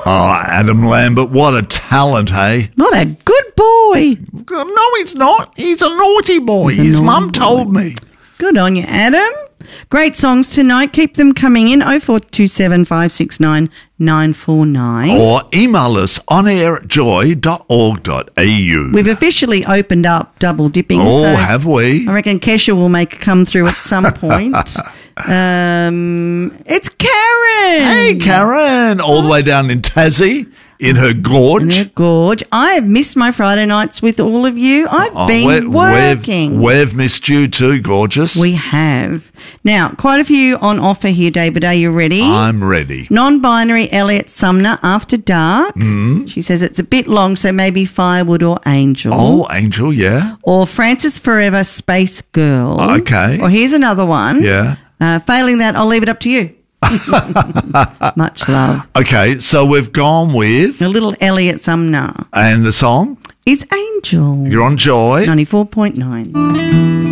Oh, Adam Lambert, what a talent, hey? What a good boy. No, he's not. He's a naughty boy. His mum told me. Good on you, Adam. Great songs tonight. Keep them coming in. 0427 569 949. Or email us onair@joy.org.au. We've officially opened up double dipping. Oh, so have we? I reckon Kesha will make a come through at some point. It's Karen. Hey, Karen, all the way down in Tassie, in her gorge. I have missed my Friday nights with all of you. I've been working. We've missed you too, gorgeous. We have. Now, quite a few on offer here, David. Are you ready? I'm ready. Non-binary Elliot Sumner, After Dark. She says it's a bit long, so maybe Firewood or Angel. Oh, Angel, yeah. Or Francis Forever, Space Girl. Okay. Or here's another one. Yeah. Failing that, I'll leave it up to you. Much love. Okay, so we've gone with... A little Elliot Sumner. And the song? Is Angel. You're on Joy. 94.9.